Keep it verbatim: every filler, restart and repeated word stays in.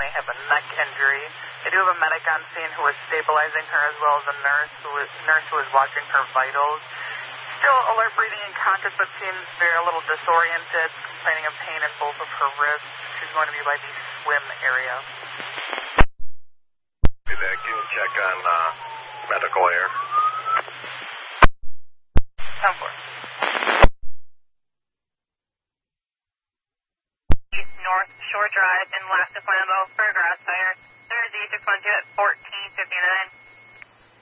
may have a neck injury. They do have a medic on scene who is stabilizing her, as well as a nurse who is, nurse who is watching her vitals. Still alert, breathing, and conscious, but seems very a little disoriented, complaining of pain in both of her wrists. She's going to be by the swim area. Hey there, can you check on uh, medical air? ten four. East North Shore Drive in Last Flambeau for a grass fire. There's E six one two at fourteen fifty-nine.